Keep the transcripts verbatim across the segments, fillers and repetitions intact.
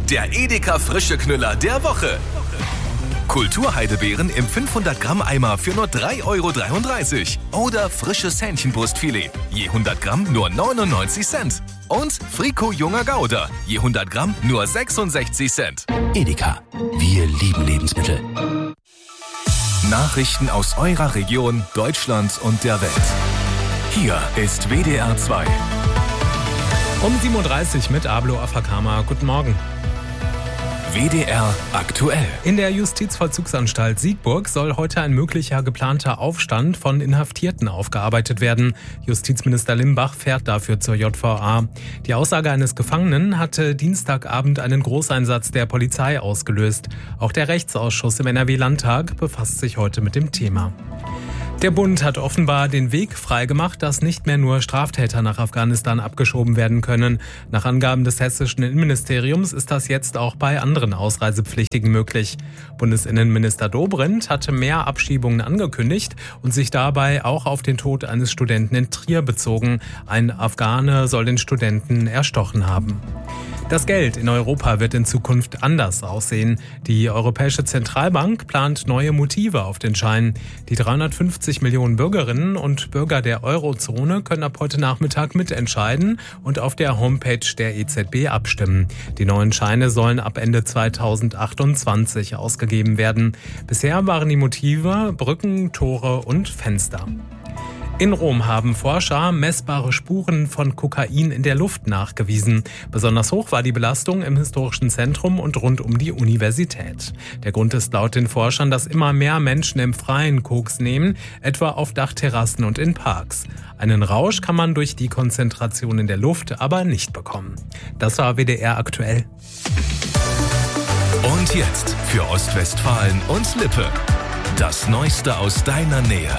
der Edeka frische Knüller der Woche. Kulturheidebeeren im fünfhundert Gramm Eimer für nur drei Euro dreiunddreißig. Oder frisches Hähnchenbrustfilet, je hundert Gramm nur neunundneunzig Cent. Und Frico junger Gouda, je hundert Gramm nur sechsundsechzig Cent. Edeka, wir lieben Lebensmittel. Nachrichten aus eurer Region, Deutschland und der Welt. Hier ist W D R zwei. Um sieben Uhr dreißig mit Ablo Afakama. Guten Morgen. W D R aktuell. In der Justizvollzugsanstalt Siegburg soll heute ein möglicher geplanter Aufstand von Inhaftierten aufgearbeitet werden. Justizminister Limbach fährt dafür zur J V A. Die Aussage eines Gefangenen hatte Dienstagabend einen Großeinsatz der Polizei ausgelöst. Auch der Rechtsausschuss im N R W-Landtag befasst sich heute mit dem Thema. Der Bund hat offenbar den Weg freigemacht, dass nicht mehr nur Straftäter nach Afghanistan abgeschoben werden können. Nach Angaben des hessischen Innenministeriums ist das jetzt auch bei anderen Ausreisepflichtigen möglich. Bundesinnenminister Dobrindt hatte mehr Abschiebungen angekündigt und sich dabei auch auf den Tod eines Studenten in Trier bezogen. Ein Afghane soll den Studenten erstochen haben. Das Geld in Europa wird in Zukunft anders aussehen. Die Europäische Zentralbank plant neue Motive auf den Schein. Die dreihundertfünfzig Millionen Bürgerinnen und Bürger der Eurozone können ab heute Nachmittag mitentscheiden und auf der Homepage der E Z B abstimmen. Die neuen Scheine sollen ab Ende zweitausendachtundzwanzig ausgegeben werden. Bisher waren die Motive Brücken, Tore und Fenster. In Rom haben Forscher messbare Spuren von Kokain in der Luft nachgewiesen. Besonders hoch war die Belastung im historischen Zentrum und rund um die Universität. Der Grund ist laut den Forschern, dass immer mehr Menschen im Freien Koks nehmen, etwa auf Dachterrassen und in Parks. Einen Rausch kann man durch die Konzentration in der Luft aber nicht bekommen. Das war W D R aktuell. Und jetzt für Ostwestfalen und Lippe. Das Neueste aus deiner Nähe.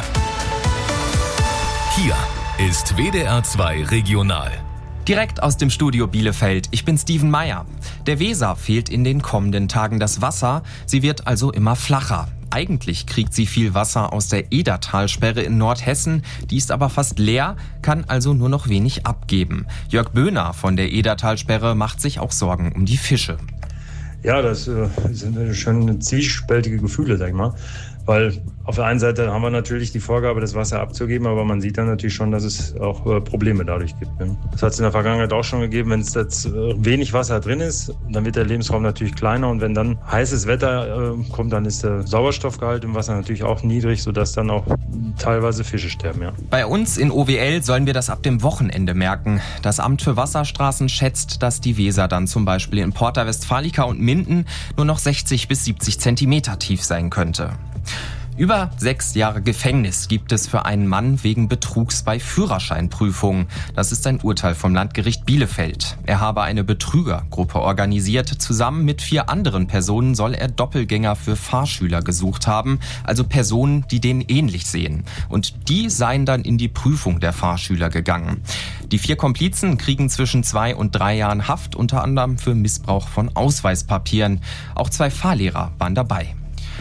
Hier ist W D R zwei Regional. Direkt aus dem Studio Bielefeld. Ich bin Steven Meyer. Der Weser fehlt in den kommenden Tagen das Wasser. Sie wird also immer flacher. Eigentlich kriegt sie viel Wasser aus der Edertalsperre in Nordhessen. Die ist aber fast leer, kann also nur noch wenig abgeben. Jörg Böhner von der Edertalsperre macht sich auch Sorgen um die Fische. Ja, das äh, sind schon zwiespältige Gefühle, sag ich mal. Weil auf der einen Seite haben wir natürlich die Vorgabe, das Wasser abzugeben, aber man sieht dann natürlich schon, dass es auch äh, Probleme dadurch gibt. Ne? Das hat es in der Vergangenheit auch schon gegeben, wenn es jetzt äh, wenig Wasser drin ist, dann wird der Lebensraum natürlich kleiner und wenn dann heißes Wetter äh, kommt, dann ist der Sauerstoffgehalt im Wasser natürlich auch niedrig, sodass dann auch teilweise Fische sterben. Ja. Bei uns in O W L sollen wir das ab dem Wochenende merken. Das Amt für Wasserstraßen schätzt, dass die Weser dann zum Beispiel in Porta Westfalica und Minden nur noch sechzig bis siebzig Zentimeter tief sein könnte. Über sechs Jahre Gefängnis gibt es für einen Mann wegen Betrugs bei Führerscheinprüfungen. Das ist ein Urteil vom Landgericht Bielefeld. Er habe eine Betrügergruppe organisiert. Zusammen mit vier anderen Personen soll er Doppelgänger für Fahrschüler gesucht haben, also Personen, die denen ähnlich sehen. Und die seien dann in die Prüfung der Fahrschüler gegangen. Die vier Komplizen kriegen zwischen zwei und drei Jahren Haft, unter anderem für Missbrauch von Ausweispapieren. Auch zwei Fahrlehrer waren dabei.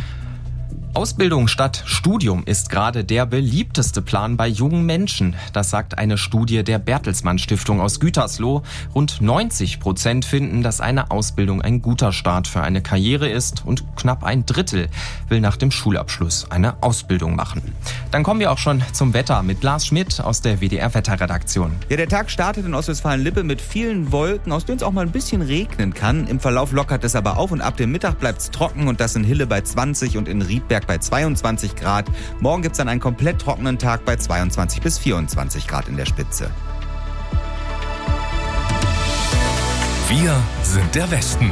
Ausbildung statt Studium ist gerade der beliebteste Plan bei jungen Menschen. Das sagt eine Studie der Bertelsmann Stiftung aus Gütersloh. Rund neunzig Prozent finden, dass eine Ausbildung ein guter Start für eine Karriere ist und knapp ein Drittel will nach dem Schulabschluss eine Ausbildung machen. Dann kommen wir auch schon zum Wetter mit Lars Schmidt aus der W D R-Wetterredaktion. Ja, der Tag startet in Ostwestfalen-Lippe mit vielen Wolken, aus denen es auch mal ein bisschen regnen kann. Im Verlauf lockert es aber auf und ab dem Mittag bleibt es trocken und das in Hille bei zwanzig und in Riedberg bei zweiundzwanzig Grad. Morgen gibt es dann einen komplett trockenen Tag bei zweiundzwanzig bis vierundzwanzig Grad in der Spitze. Wir sind der Westen.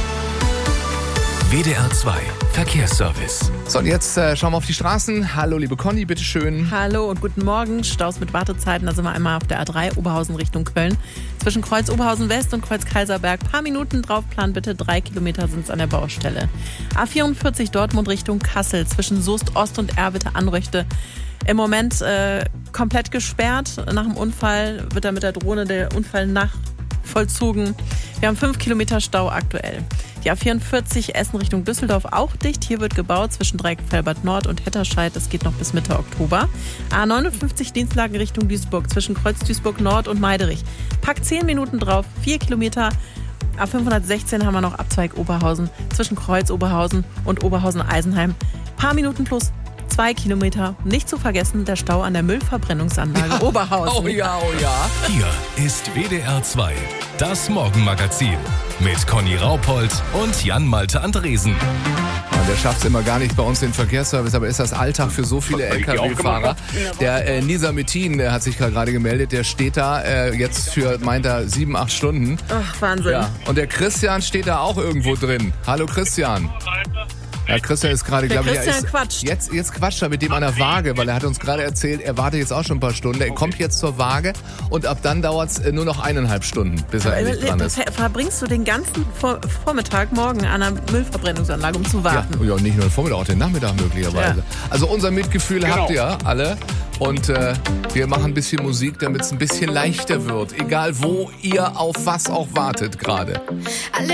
W D R zwei Verkehrsservice. So, und jetzt äh, schauen wir auf die Straßen. Hallo, liebe Conny, bitteschön. Hallo und guten Morgen. Staus mit Wartezeiten. Da sind wir einmal auf der A drei Oberhausen Richtung Köln. Zwischen Kreuz Oberhausen West und Kreuz Kaiserberg. Paar Minuten draufplanen bitte. Drei Kilometer sind es an der Baustelle. A vierundvierzig Dortmund Richtung Kassel. Zwischen Soest Ost und Erwitte Anröchte. Im Moment äh, komplett gesperrt. Nach dem Unfall wird da mit der Drohne der Unfall nachvollzogen. Wir haben fünf Kilometer Stau aktuell. Die A vierundvierzig Essen Richtung Düsseldorf auch dicht. Hier wird gebaut zwischen Dreieckfelbert Nord und Hetterscheid. Das geht noch bis Mitte Oktober. A neunundfünfzig Dienstlagen Richtung Duisburg zwischen Kreuz Duisburg Nord und Meiderich. Packt zehn Minuten drauf, vier Kilometer. A fünfhundertsechzehn haben wir noch Abzweig Oberhausen zwischen Kreuz Oberhausen und Oberhausen-Eisenheim. Paar Minuten plus zwei Kilometer. Nicht zu vergessen der Stau an der Müllverbrennungsanlage ja. Oberhausen. Oh ja, oh ja. Hier ist W D R zwei, das Morgenmagazin mit Conny Raupold und Jan-Malte Andresen. Der schafft es immer gar nicht bei uns den Verkehrsservice, aber ist das Alltag für so viele L K W-Fahrer. Der äh, Nisa Metin äh, hat sich gerade gemeldet, der steht da äh, jetzt für, meint er, sieben, acht Stunden. Ach, Wahnsinn. Ja. Und der Christian steht da auch irgendwo drin. Hallo Christian. Ja, Christian ist gerade, glaube ich, er ist quatscht. Jetzt, jetzt quatscht er mit dem an der Waage, weil er hat uns gerade erzählt, er wartet jetzt auch schon ein paar Stunden. Er kommt jetzt zur Waage und ab dann dauert es nur noch eineinhalb Stunden, bis er endlich dran ist. Verbringst du den ganzen Vor- Vormittag morgen an einer Müllverbrennungsanlage, um zu warten? Ja, ja, nicht nur den Vormittag, auch den Nachmittag möglicherweise. Ja. Also unser Mitgefühl genau. habt ihr alle. Und äh, wir machen ein bisschen Musik, damit es ein bisschen leichter wird. Egal wo ihr auf was auch wartet gerade. I live